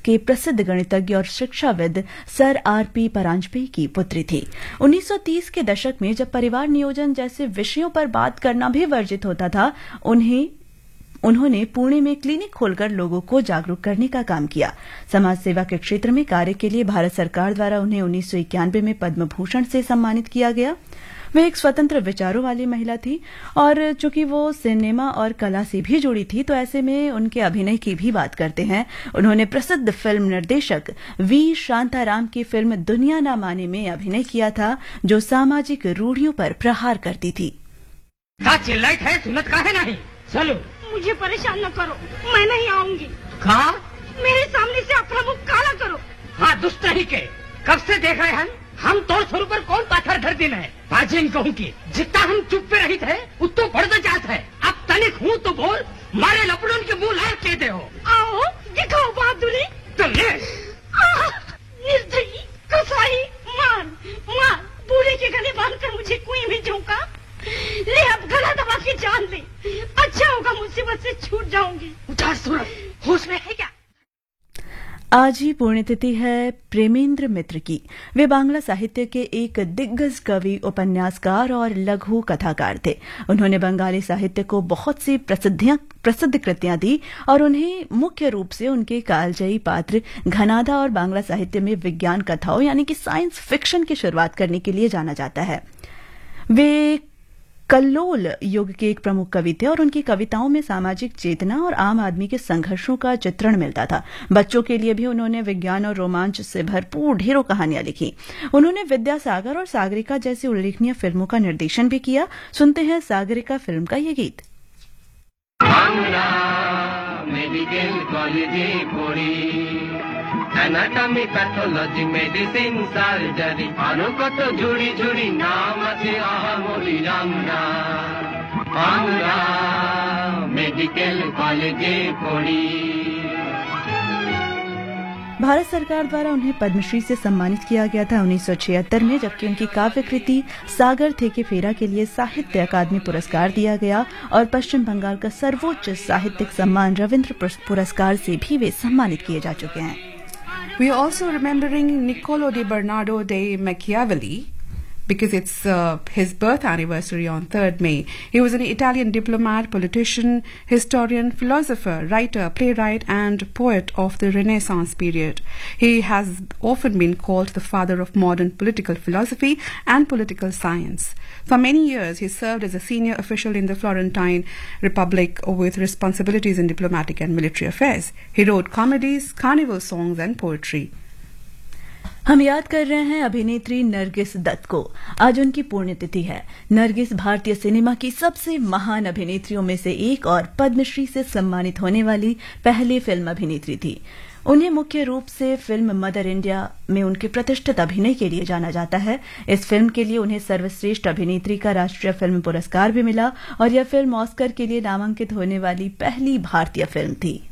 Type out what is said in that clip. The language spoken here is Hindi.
के प्रसिद्ध गणितज्ञ और शिक्षाविद सर R.P. परांजपे की पुत्री थी। 1930 के दशक में जब परिवार नियोजन जैसे विषयों पर बात करना भी वर्जित होता था, उन्होंने पुणे में क्लिनिक खोलकर लोगों को जागरूक करने का काम किया। समाज सेवा के क्षेत्र में कार्य के लिए भारत सरकार द्वारा उन्हें 1991 में पद्म भूषण से सम्मानित किया गया। वे एक स्वतंत्र विचारों वाली महिला थी और चूंकि वो सिनेमा और कला से भी जुड़ी थी, तो ऐसे में उनके अभिनय की भी बात करते हैं। उन्होंने प्रसिद्ध फिल्म निर्देशक वी शांताराम की फिल्म दुनिया ना माने में अभिनय किया था, जो सामाजिक रूढ़ियों पर प्रहार करती थी। चिल्लाइत है, सुनत काहे नहीं? चलो, मुझे परेशान न करो, मैं नहीं आऊंगी। कहा? मेरे सामने से अपना मुख काला करो। हाँ, दुष्ट ही के कब से देख रहे हैं हम तोड़ छोड़ पर कौन पाथर धर दिन है। बाजिन कहूँ की जितना हम चुप पे रही थे उतो बढ़ता जाता है। अब तनिक हूँ तो बोल, मारे लपड़ों के मुंह लाल के दे हो। आओ दिखाओ बहादुरी। निर्दयी कसाई, मार मार, बूढ़े के गले बांधकर मुझे कुएं में झोंका। ले अब गला दबा के जान ले, अच्छा होगा मुसीबत से छूट जाऊंगी। उतार सूरत, होश में है क्या? आज ही पुण्यतिथि है प्रेमेंद्र मित्र की। वे बांग्ला साहित्य के एक दिग्गज कवि, उपन्यासकार और लघु कथाकार थे। उन्होंने बंगाली साहित्य को बहुत सी प्रसिद्ध कृतियां दी और उन्हें मुख्य रूप से उनके कालजयी पात्र घनादा और बांग्ला साहित्य में विज्ञान कथाओं यानी कि साइंस फिक्शन की शुरुआत करने के लिए जाना जाता है। वे कल्लोल युग के एक प्रमुख कवि थे और उनकी कविताओं में सामाजिक चेतना और आम आदमी के संघर्षों का चित्रण मिलता था। बच्चों के लिए भी उन्होंने विज्ञान और रोमांच से भरपूर ढेरों कहानियां लिखी। उन्होंने विद्यासागर और सागरिका जैसी उल्लेखनीय फिल्मों का निर्देशन भी किया। सुनते हैं सागरिका फिल्म का ये गीत। मेडिकल कॉलेजे पढ़ी অ্যানাটমি প্যাথোলজি মেডিসিন সার্জারি আরো কত ঝুড়ি ঝুড়ি নাম আছে আহামরি আমরা মেডিকেল কলেজে পড়ি। भारत सरकार द्वारा उन्हें पद्मश्री से सम्मानित किया गया था 1976 में, जबकि उनकी काव्य कृति सागर थे के फेरा के लिए साहित्य अकादमी पुरस्कार दिया गया और पश्चिम बंगाल का सर्वोच्च साहित्यिक सम्मान रविंद्र पुरस्कार से भी वे सम्मानित किए जा चुके हैं। We are also remembering Niccolo di Bernardo de Machiavelli because it's his birth anniversary on 3rd May. He was an Italian diplomat, politician, historian, philosopher, writer, playwright and poet of the Renaissance period. He has often been called the father of modern political philosophy and political science. For many years, he served as a senior official in the Florentine Republic with responsibilities in diplomatic and military affairs. He wrote comedies, carnival songs and poetry. हम याद कर रहे हैं अभिनेत्री नरगिस दत्त को। आज उनकी पुण्यतिथि है। नरगिस भारतीय सिनेमा की सबसे महान अभिनेत्रियों में से एक और पद्मश्री से सम्मानित होने वाली पहली फिल्म अभिनेत्री थी। उन्हें मुख्य रूप से फिल्म मदर इंडिया में उनके प्रतिष्ठित अभिनय के लिए जाना जाता है। इस फिल्म के लिए उन्हें सर्वश्रेष्ठ अभिनेत्री का राष्ट्रीय फिल्म पुरस्कार भी मिला और यह फिल्म ऑस्कर के लिए नामांकित होने वाली पहली भारतीय फिल्म थी।